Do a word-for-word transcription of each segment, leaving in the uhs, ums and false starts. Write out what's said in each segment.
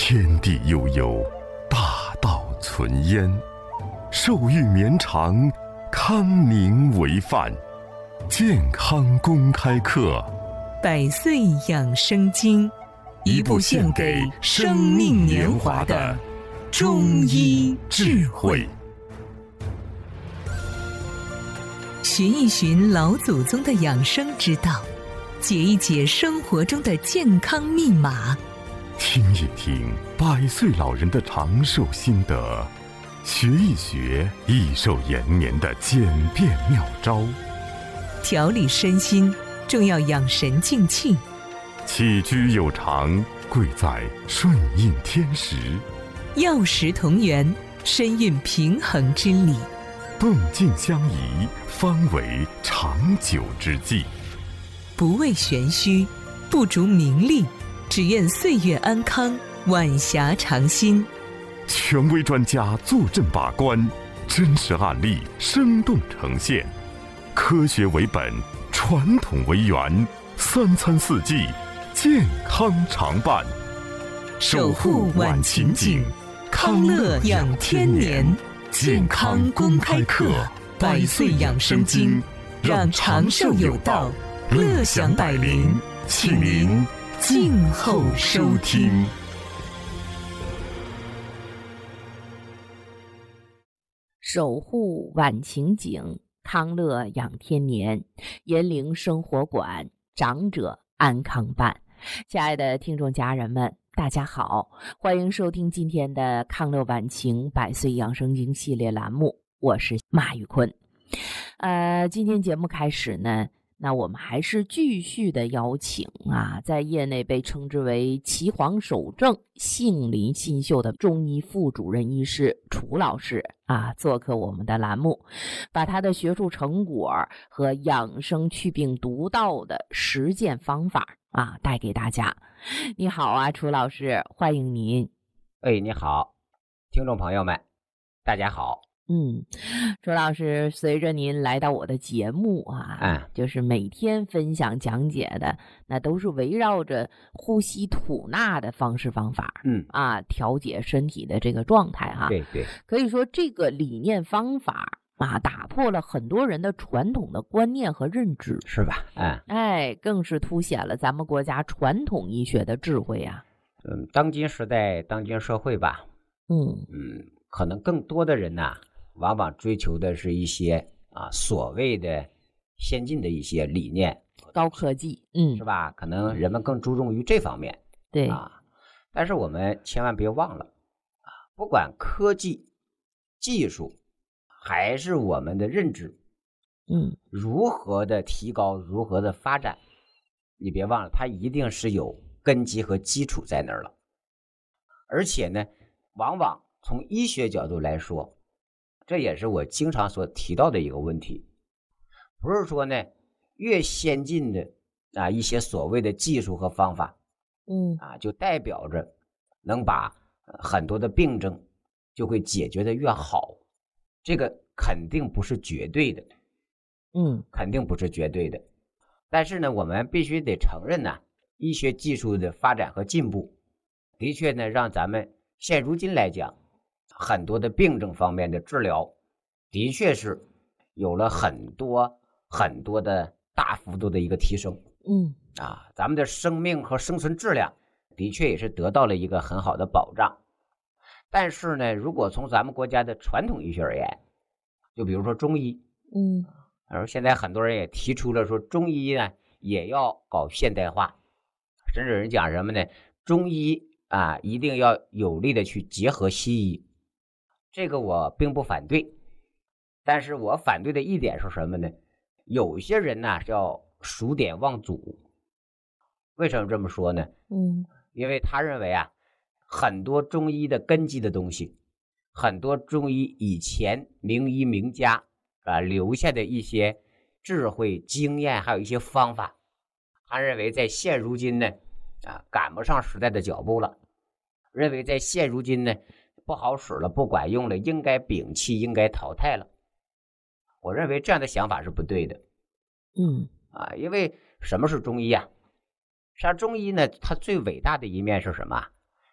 天地悠悠，大道存焉。寿欲绵长，康宁为范。健康公开课， 百岁养生经，一部献给生命年华的中医智慧。寻一寻老祖宗的养生之道，解一解生活中的健康密码， 听一听百岁老人的长寿心得，学一学益寿延年的简便妙招。 调理身心，重要养神静气。 起居有常，贵在顺应天时。 药食同源，身运平衡之理。 动静相宜，方为长久之计。 不为玄虚，不逐名利，只愿岁月安康，晚霞长新。 权威专家坐镇把关，真实案例生动呈现，科学为本，传统为源，三餐四季健康常伴。 守护晚晴景，康乐养天年。健康公开课，百岁养生经，让长寿有道，乐享百龄，请您静候收听。 守护晚晴景，康乐养天年，延龄生活馆，长者安康办。亲爱的听众家人们，大家好，欢迎收听今天的康乐晚晴百岁养生经系列栏目，我是马玉坤。呃，今天节目开始呢，那我们还是继续的邀请啊，在业内被称之为岐黄首正、杏林新秀的中医副主任医师楚老师啊，做客我们的栏目，把他的学术成果和养生祛病独到的实践方法啊带给大家。你好啊，楚老师，欢迎您。 哎，你好，听众朋友们，大家好。 嗯，楚老师，随着您来到我的节目啊， 嗯， 就是每天分享讲解的，那都是围绕着呼吸吐纳的方式方法， 嗯啊，调节身体的这个状态哈。 对对， 可以说这个理念方法啊，打破了很多人的传统的观念和认知， 是吧？嗯， 哎，更是凸显了咱们国家传统医学的智慧啊。 嗯，当今时代，当今社会吧， 嗯嗯，可能更多的人呐，往往追求的是一些啊所谓的先进的一些理念、 高科技，嗯， 是吧？可能人们更注重于这方面， 对啊。但是我们千万别忘了啊，不管科技、技术，还是我们的认知， 嗯， 如何的提高，如何的发展，你别忘了，它一定是有根基和基础在那儿了。而且呢，往往从医学角度来说，这也是我经常所提到的一个问题，不是说呢越先进的啊一些所谓的技术和方法， 嗯啊就代表着能把很多的病症就会解决的越好，这个肯定不是绝对的， 嗯， 肯定不是绝对的。但是呢，我们必须得承认呢，医学技术的发展和进步，的确呢让咱们现如今来讲，很多的病症方面的治疗，的确是有了很多很多的大幅度的一个提升。 嗯啊，咱们的生命和生存质量的确也是得到了一个很好的保障。但是呢，如果从咱们国家的传统医学而言，就比如说中医， 嗯， 而现在很多人也提出了说中医呢也要搞现代化，甚至有人讲什么呢？中医啊一定要有力的去结合西医。这个我并不反对，但是我反对的一点是什么呢？有些人呢叫数典忘祖。为什么这么说呢？ 嗯， 因为他认为啊，很多中医的根基的东西，很多中医以前名医名家啊留下的一些智慧经验，还有一些方法，他认为在现如今呢啊赶不上时代的脚步了，认为在现如今呢不好使了，不管用了，应该摒弃，应该淘汰了。我认为这样的想法是不对的。 嗯啊，因为什么是中医啊？实际上中医呢，它最伟大的一面是什么？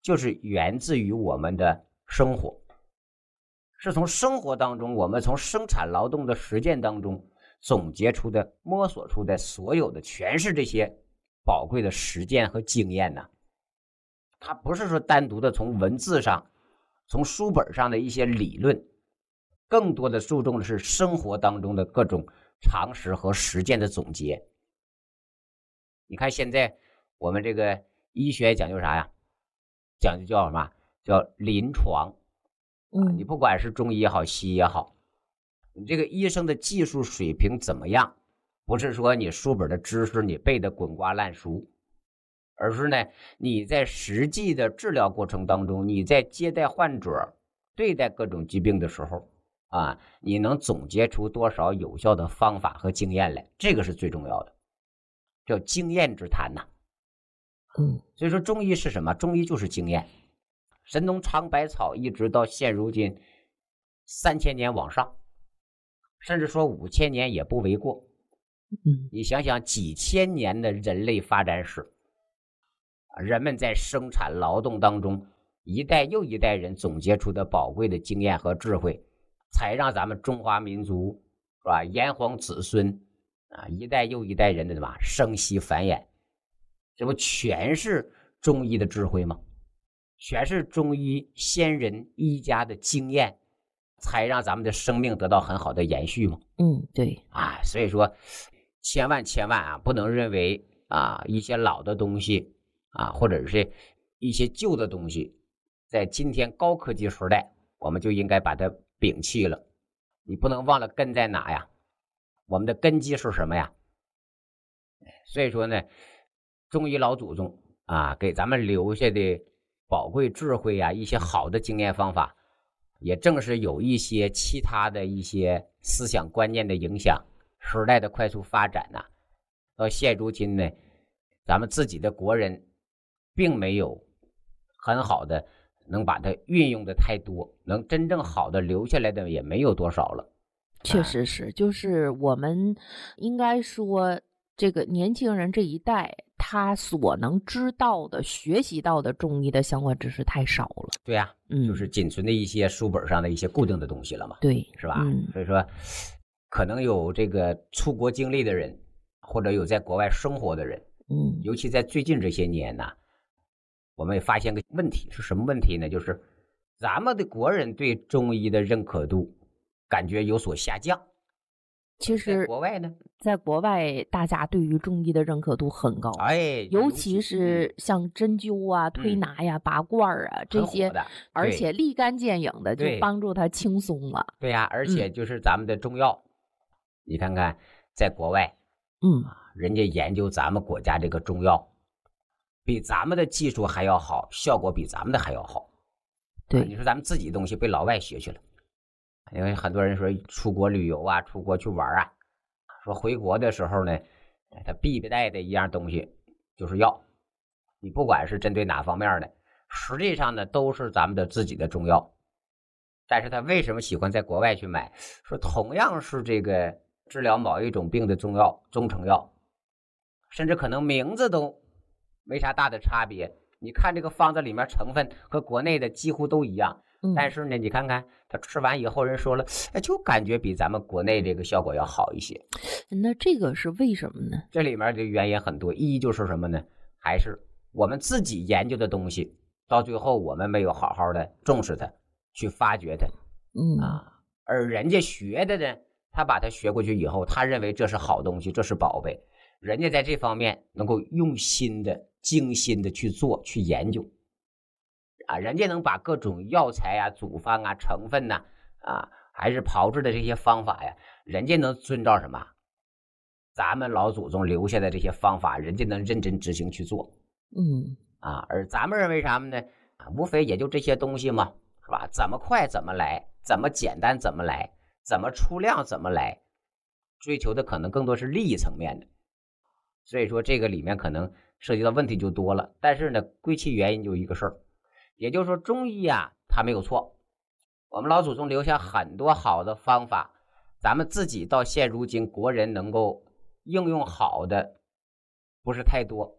就是源自于我们的生活，是从生活当中，我们从生产劳动的实践当中总结出的、摸索出的所有的，全是这些宝贵的实践和经验呢。它不是说单独的从文字上、从书本上的一些理论，更多的注重的是生活当中的各种常识和实践的总结。你看现在我们这个医学讲究啥呀？讲究叫什么？叫临床。 嗯， 你不管是中医也好，西医也好，你这个医生的技术水平怎么样，不是说你书本的知识你背得滚瓜烂熟，而是呢你在实际的治疗过程当中，你在接待患者、对待各种疾病的时候啊，你能总结出多少有效的方法和经验来，这个是最重要的，叫经验之谈呐。 嗯， 所以说中医是什么？中医就是经验。神农尝百草一直到现如今三千年往上，甚至说五千年也不为过。 嗯， 你想想几千年的人类发展史，人们在生产劳动当中一代又一代人总结出的宝贵的经验和智慧，才让咱们中华民族是吧，炎黄子孙啊，一代又一代人的什么生息繁衍，这不全是中医的智慧吗？全是中医先人医家的经验，才让咱们的生命得到很好的延续吗？ 嗯，对啊，所以说千万千万啊，不能认为啊一些老的东西啊，或者是一些旧的东西，在今天高科技时代，我们就应该把它摒弃了。你不能忘了根在哪呀？我们的根基是什么呀？所以说呢，中医老祖宗啊，给咱们留下的宝贵智慧啊，一些好的经验方法，也正是有一些其他的一些思想观念的影响，时代的快速发展呐、啊，到现如今呢，咱们自己的国人并没有很好的能把它运用的太多，能真正好的留下来的也没有多少了。 确实是，就是我们应该说，这个年轻人这一代，他所能知道的、学习到的中医的相关知识太少了。 对呀、啊， 嗯， 就是仅存的一些书本上的一些固定的东西了嘛。 对， 是吧？ 嗯， 所以说，可能有这个出国经历的人，或者有在国外生活的人， 嗯， 尤其在最近这些年呢，我们也发现个问题，是什么问题呢？就是咱们的国人对中医的认可度感觉有所下降。 其实在国外呢， 在国外大家对于中医的认可度很高， 哎， 尤其是像针灸啊、推拿呀、拔罐啊这些，而且立竿见影的就帮助他轻松了。 对呀、啊，而且就是咱们的中药，嗯、你看看在国外， 嗯， 人家研究咱们国家这个中药，比咱们的技术还要好，效果比咱们的还要好。 对， 啊、你说咱们自己的东西被老外学去了。因为很多人说出国旅游啊，出国去玩啊，说回国的时候呢，他必带的一样东西就是药。你不管是针对哪方面的，实际上呢都是咱们的自己的中药。但是他为什么喜欢在国外去买？说同样是这个治疗某一种病的中药、中成药，甚至可能名字都没啥大的差别。你看这个方子里面成分和国内的几乎都一样。但是呢，你看看他吃完以后，人说了，哎，就感觉比咱们国内这个效果要好一些。 那这个是为什么呢？ 这里面的原因很多，一就是什么呢？还是我们自己研究的东西，到最后我们没有好好的重视它，去发掘它， 嗯啊，而人家学的呢，他把它学过去以后，他认为这是好东西，这是宝贝，人家在这方面能够用心的、精心的去做、去研究。啊，人家能把各种药材啊、组方啊、成分呐、啊，啊，还是炮制的这些方法呀，人家能遵照什么？咱们老祖宗留下的这些方法，人家能认真执行去做。 嗯， 啊，而咱们认为啥呢？啊，无非也就这些东西嘛，是吧？怎么快怎么来，怎么简单怎么来，怎么出量怎么来，追求的可能更多是利益层面的。所以说这个里面可能涉及到问题就多了。但是呢，归其原因就一个事儿。也就是说中医啊它没有错，我们老祖宗留下很多好的方法，咱们自己到现如今国人能够应用好的不是太多，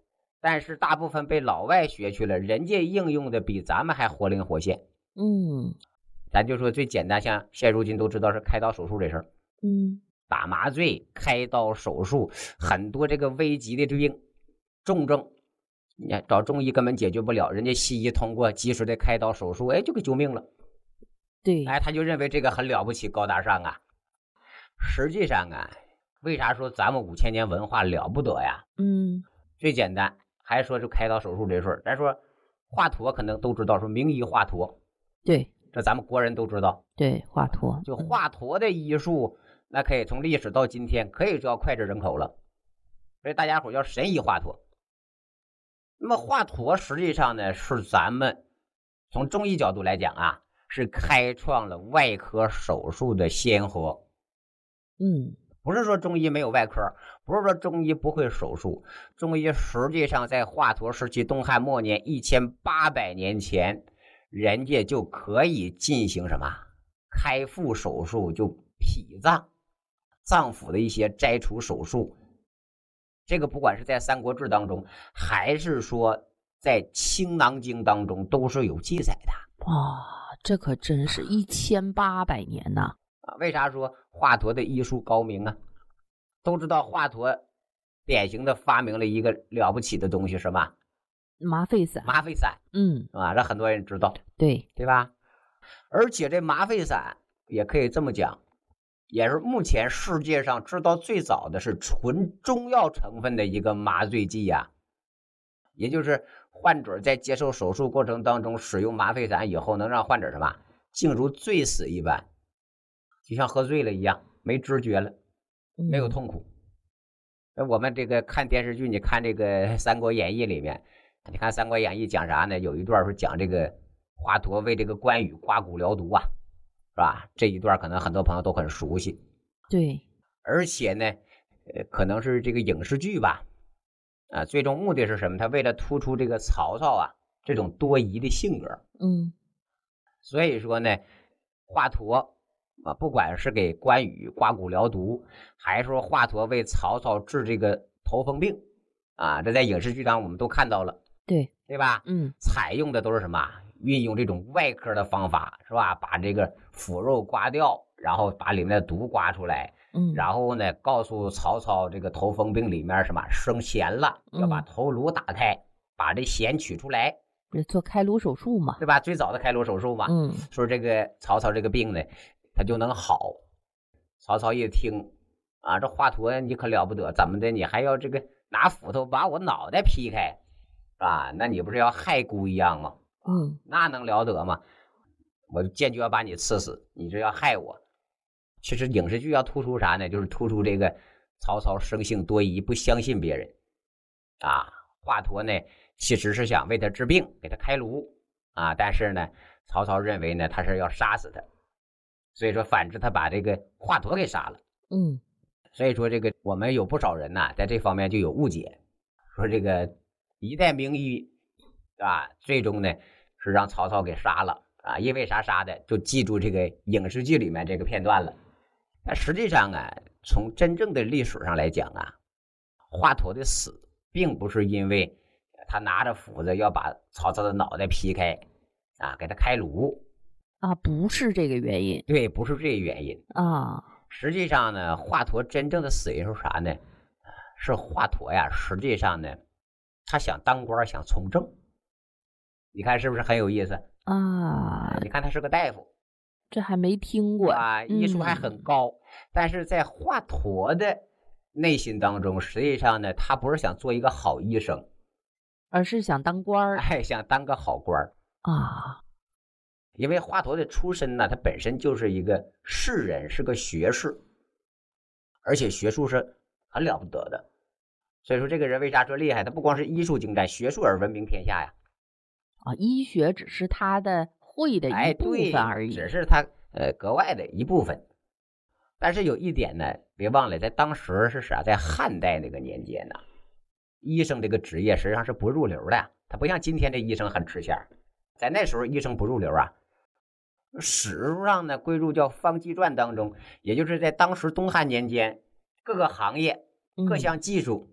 但是大部分被老外学去了，人家应用的比咱们还活灵活现。 嗯， 咱就说最简单，像现如今都知道是开刀手术这事儿， 嗯， 打麻醉、开刀手术，很多这个危急的病、重症，你看找中医根本解决不了，人家西医通过及时的开刀手术，哎，就给救命了。 对， 哎，他就认为这个很了不起、高大上啊。实际上啊，为啥说咱们五千年文化了不得呀？ 嗯， 最简单，还说就开刀手术这事儿，咱说华佗可能都知道，说名医华佗， 对， 这咱们国人都知道。 对，华佗， 就华佗的医术，那可以从历史到今天，可以叫脍炙人口了，所以大家伙叫神医华佗。那么华佗实际上呢，是咱们从中医角度来讲啊，是开创了外科手术的先河。 嗯， 不是说中医没有外科，不是说中医不会手术，中医实际上在华佗时期，东汉末年一千八百年前，人家就可以进行什么开腹手术，就脾脏、脏腑的一些摘除手术。这个不管是在《三国志》当中，还是说在《青囊经》当中，都是有记载的。 哇，这可真是一千八百年呐！ 啊，为啥说华佗的医术高明啊？都知道华佗典型的发明了一个了不起的东西，什么？ 麻沸散。 麻沸散， 嗯， 啊，这很多人知道， 对， 对吧？而且这麻沸散也可以这么讲，也是目前世界上知道最早的是纯中药成分的一个麻醉剂呀、啊，也就是患者在接受手术过程当中使用麻沸散以后，能让患者什么竟如醉死一般，就像喝醉了一样，没知觉了，没有痛苦。嗯、我们这个看电视剧，你看这个《三国演义》里面，你看《三国演义》讲啥呢？有一段是讲这个华佗为这个关羽刮骨疗毒啊，是吧？这一段可能很多朋友都很熟悉。 对， 而且呢，呃，可能是这个影视剧吧，啊，最终目的是什么？他为了突出这个曹操啊这种多疑的性格， 嗯， 所以说呢，华佗啊，不管是给关羽刮骨疗毒，还是说华佗为曹操治这个头风病啊，这在影视剧上我们都看到了， 对， 对吧？ 嗯， 采用的都是什么？运用这种外科的方法，是吧？把这个腐肉刮掉，然后把里面的毒刮出来， 嗯， 然后呢，告诉曹操这个头风病里面什么生痫了，要把头颅打开，嗯、把这痫取出来， 做开颅手术嘛， 对吧？最早的开颅手术嘛， 嗯， 说这个曹操这个病呢，他就能好。曹操一听啊，这华佗你可了不得，怎么的？你还要这个拿斧头把我脑袋劈开啊？那你不是要害姑一样吗？ 嗯， 那能了得吗？我坚决要把你刺死，你这要害我。其实影视剧要突出啥呢？就是突出这个曹操生性多疑，不相信别人啊。华佗呢，其实是想为他治病，给他开颅啊，但是呢，曹操认为呢，他是要杀死他，所以说反之，他把这个华佗给杀了。 嗯， 所以说这个我们有不少人呐，在这方面就有误解，说这个一代名医啊，最终呢是让曹操给杀了啊，因为啥杀的？就记住这个影视剧里面这个片段了。但实际上啊，从真正的历史上来讲啊，华佗的死并不是因为他拿着斧子要把曹操的脑袋劈开啊，给他开颅啊，不是这个原因。 对，不是这个原因啊。 实际上呢，华佗真正的死因是啥呢？是华佗呀，实际上呢，他想当官，想从政。你看是不是很有意思啊？ 你看他是个大夫， 这还没听过啊，医术还很高，嗯、但是在华佗的内心当中，实际上呢，他不是想做一个好医生， 而是想当官， 哎，想当个好官啊。 因为华佗的出身呢，他本身就是一个士人，是个学士，而且学术是很了不得的。所以说，这个人为啥说厉害？他不光是医术精湛，学术而闻名天下呀。 啊，医学只是他的会的一部分而已， 哎、只是他呃格外的一部分。但是有一点呢，别忘了，在当时是啥？在汉代那个年间呢，医生这个职业实际上是不入流的，他不像今天这医生很吃香，在那时候医生不入流啊。史书上呢归入叫《方济传》当中，也就是在当时东汉年间，各个行业、各项技术，嗯、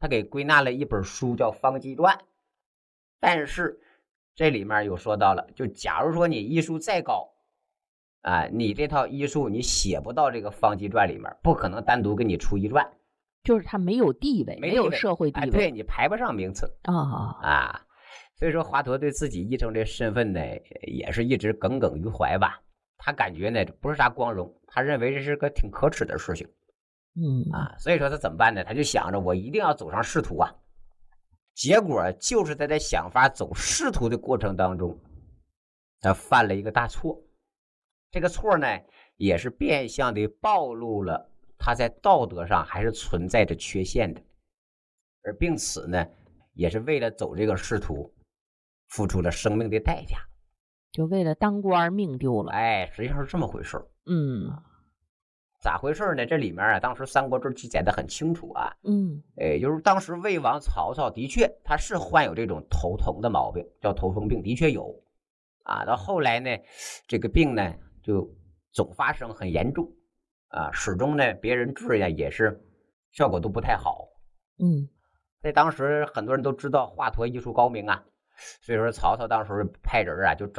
他给归纳了一本书叫《方济传》，但是这里面有说到了，就假如说你医术再高啊，你这套医术你写不到这个《方济传》里面，不可能单独给你出一传， 就是他没有地位，没有社会地位， 哎、对你排不上名次啊、 哦、啊。所以说华佗对自己医生这身份呢，也是一直耿耿于怀吧。他感觉呢不是啥光荣，他认为这是个挺可耻的事情。 嗯啊，所以说他怎么办呢？他就想着我一定要走上仕途啊。结果就是在他想法走仕途的过程当中，他犯了一个大错。这个错呢，也是变相的暴露了他在道德上还是存在着缺陷的，而并此呢，也是为了走这个仕途，付出了生命的代价。 就为了当官命丢了。 哎，实际上是这么回事。 嗯， 咋回事呢？这里面啊，当时《三国志》记载的很清楚啊。 嗯， 哎，就是当时魏王曹操的确他是患有这种头疼的毛病，叫头风病，的确有啊。到后来呢，这个病呢就总发生，很严重啊，始终呢别人治呀也是效果都不太好。 嗯， 在当时很多人都知道华佗医术高明啊，所以说曹操当时派人啊就找